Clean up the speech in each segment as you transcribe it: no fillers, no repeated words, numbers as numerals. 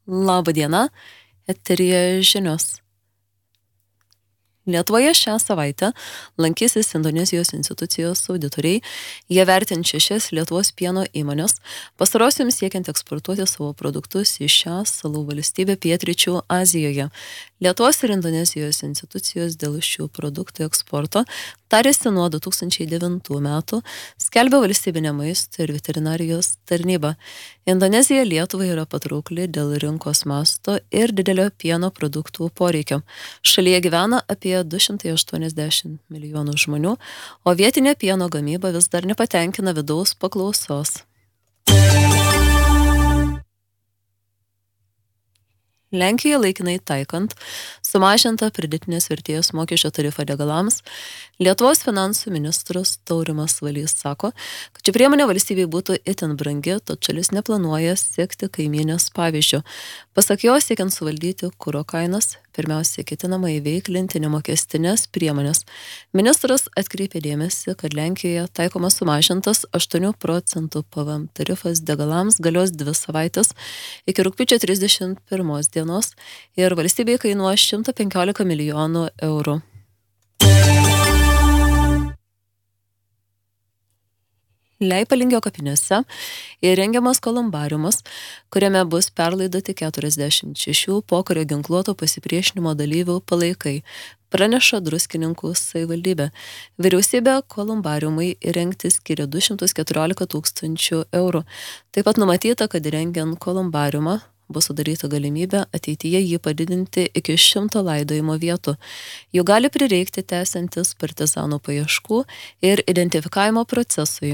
Labą dieną, eteryje žinios. Lietuvoje šią savaitę lankysis Indonezijos institucijos auditoriai. Jie vertins 6 Lietuvos pieno įmonės, pastarosiams siekiant eksportuoti savo produktus į šią salų valstybę pietryčių Azijoje. Lietuvos ir Indonezijos institucijos dėl šių produktų eksporto tarėsi nuo 2009 metų, skelbia valstybinė maisto ir veterinarijos tarnyba. Indonezija Lietuvai yra patraukli dėl rinkos masto ir didelio pieno produktų poreikio. Šalyje gyvena apie 280 milijonų žmonių, o vietinė pieno gamyba vis dar nepatenkina vidaus paklausos. Lenkijoje laikinai taikant sumažintą pridėtinės vertės mokesčio tarifą degalams, Lietuvos finansų ministras Taurimas Valys sako, kad ši priemonė valstybei būtų itin brangi, tad šalis neplanuoja sekti kaimynės pavyzdžio. Pasak jo, siekiant suvaldyti kuro kainas, pirmiausia ketinama įveiklinti nemokestinės priemonės. Ministras atkreipė dėmesį, kad Lenkijoje taikomas sumažintas 8% PVM tarifas degalams galios 2 savaitės iki rugpjūčio 31 dienos ir valstybei kainuos 115 milijonų eurų. Leipalingio kapinėse įrengiamas kolumbariumas, kuriame bus perlaidoti 46 pokario ginkluoto pasipriešinimo dalyvių palaikai, praneša Druskininkų savivaldybė. Vyriausybė kolumbariumui įrengti skiria 214 000 eurų. Taip pat numatyta, kad įrengiant kolumbariumą bus sudaryta galimybė ateityje jį padidinti iki 100 laidojimo vietų. Jų gali prireikti tęsiantis partizanų paieškų ir identifikavimo procesui.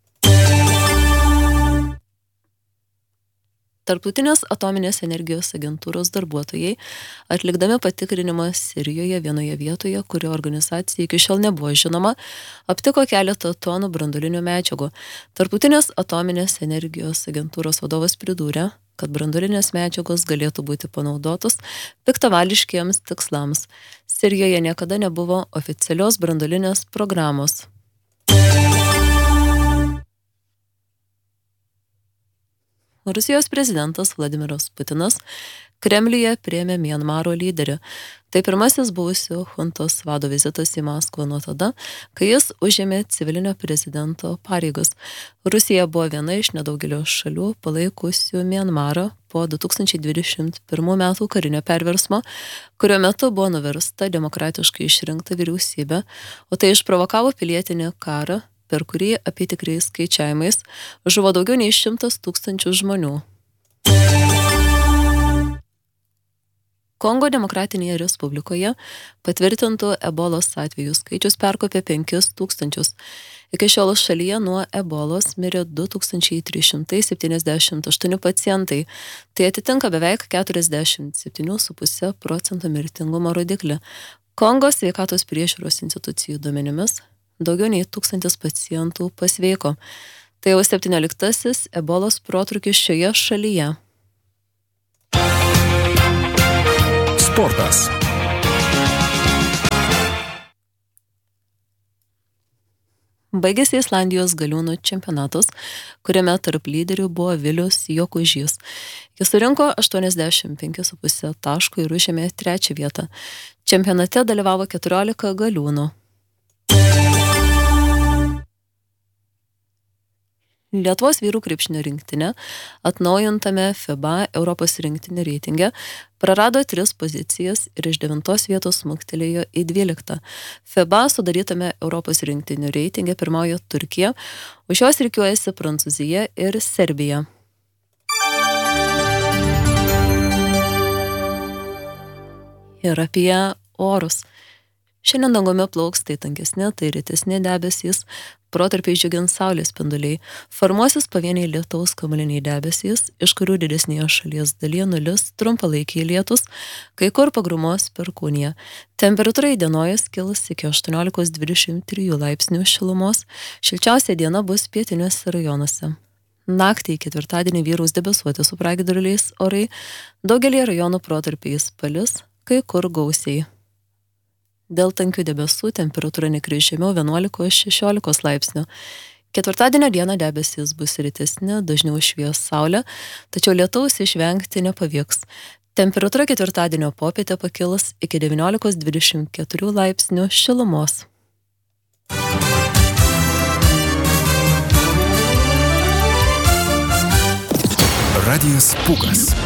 Tarptautinės atominės energijos agentūros darbuotojai, atlikdami patikrinimą Sirijoje vienoje vietoje, kurio organizacija iki šiol nebuvo žinoma, aptiko keletą tonų branduolinių medžiagų. Tarptautinės atominės energijos agentūros vadovas pridūrė, kad branduolinės medžiagos galėtų būti panaudotos piktavališkiems tikslams. Sirijoje niekada nebuvo oficialios branduolinės programos. Rusijos prezidentas Vladimiras Putinas Kremliuje priėmė Mianmaro lyderį. Tai pirmasis buvusio juntos vado vizitas į Maskvą nuo tada, kai jis užėmė civilinio prezidento pareigas. Rusija buvo viena iš nedaugelio šalių palaikusių Mianmarą po 2021 metų karinio perversmo, kurio metu buvo nuversta demokratiškai išrinkta vyriausybė, o tai išprovokavo pilietinį karą, per kurį apytikriais skaičiavimais žuvo daugiau nei 100 000 žmonių. Kongo Demokratinėje Respublikoje patvirtintų ebolos atvejų skaičius perkopė 5 000. Iki šiol šalyje nuo ebolos mirė 2378 pacientai. Tai atitinka beveik 47,5% mirtingumo rodiklį. Kongo sveikatos priežiūros institucijų duomenimis daugiau nei 1000 pacientų pasveiko. Tai jau 17 ebolos protrūkis šioje šalyje. Sportas. Baigėsi Islandijos galiūnų čempionatas, kuriame tarp lyderių buvo Vilius Jokužys. Jis surinko 85,5 taškų ir užėmė 3 vietą. Čempionate dalyvavo 14 galiūnų. Lietuvos vyrų krepšinio rinktinė atnaujintame FIBA Europos rinktinių reitinge prarado 3 pozicijas ir iš 9 vietos smuktelėjo į 12. FIBA sudarytame Europos rinktinių reitinge pirmauja Turkija, už jos rikiuojasi Prancūzija ir Serbija. Ir apie orus. Šiandien dangumi plauks tai tankesni, tai retesni debesys, protarpiais džiugins saulės spinduliai, formuosis pavieniai lietaus kamuoliniai debesys, iš kurių didesnėje šalies dalyje nulis trumpalaikiai lietus, kai kur pagrumos perkūnija. Temperatūra įdienojus kils iki 18-23 laipsnių šilumos, šilčiausia diena bus pietiniuose rajonuose. Naktį į ketvirtadienį vyraus debesuoti su pragiedruliais orai, daugelį rajonų protarpiais palis, kai kur gausiai. Dėl tankių debesų temperatūra nekris žemiau 11-16 laipsnių. Ketvirtadienio dieną debesys bus rytesni, dažniau švies saulė, tačiau lietaus išvengti nepavyks. Temperatūra ketvirtadienio popietę pakils iki 19-24 laipsnių šilumos. Radijas Pūkas.